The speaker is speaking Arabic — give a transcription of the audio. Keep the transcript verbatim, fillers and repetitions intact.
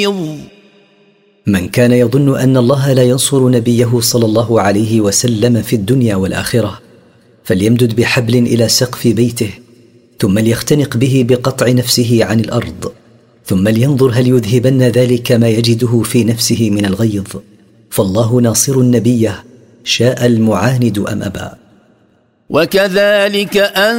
من كان يظن أن الله لا ينصر نبيه صلى الله عليه وسلم في الدنيا والآخرة فليمدد بحبل إلى سقف بيته، ثم ليختنق به بقطع نفسه عن الأرض، ثم لينظر هل يذهبن ذلك ما يجده في نفسه من الغيظ، فالله ناصر النبي شاء المعاند أم أبى. وكذلك أن